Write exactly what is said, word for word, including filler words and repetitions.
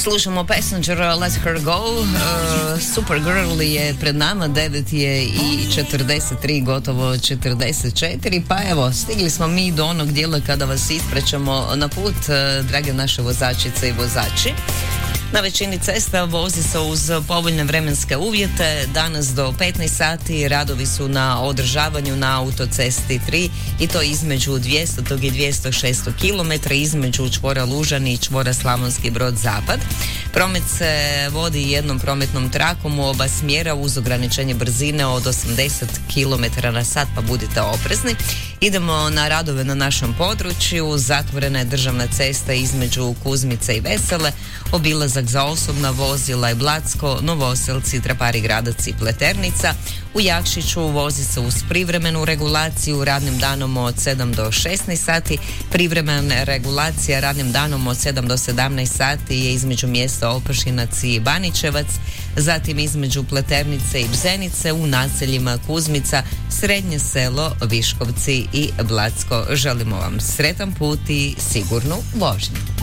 Slušamo Passenger, Let Her Go. uh, Supergirl je pred nama, devet je i četrdeset tri, gotovo četrdeset četiri. Pa evo, stigli smo mi do onog dijela kada vas isprećamo na put, uh, drage naše vozačice i vozači. Na većini cesta vozi se uz povoljne vremenske uvjete. Danas do petnaest sati radovi su na održavanju na autocesti tri i to između dvjesto i dvjesto šest kilometara, između čvora Lužani i čvora Slavonski Brod zapad. Promet se vodi jednom prometnom trakom u oba smjera uz ograničenje brzine od osamdeset kilometara na sat, pa budite oprezni. Idemo na radove na našem području. Zatvorena je državna cesta između Kuzmice i Vesele, obilazak za osobna vozila i Blacko, Novoselci, Trapari Gradac i Pleternica. U Jakšiću vozi se uz privremenu regulaciju radnim danom od sedam do šesnaest sati. Privremena regulacija radnim danom od sedam do sedamnaest sati je između mjesta Opašinac i Baničevac, zatim između Pleternice i Bzenice u naseljima Kuzmica, Srednje selo, Viškovci i Blacko. Želimo vam sretan put i sigurnu vožnju.